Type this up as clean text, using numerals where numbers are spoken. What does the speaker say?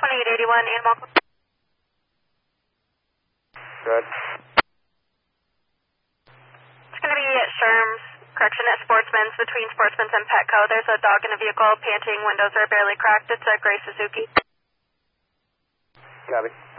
2881 Animal. Good. It's going to be at Sherm's, correction, at Sportsman's, between Sportsman's and Petco. There's a dog in a vehicle, panting, windows are barely cracked. It's a gray Suzuki. Copy.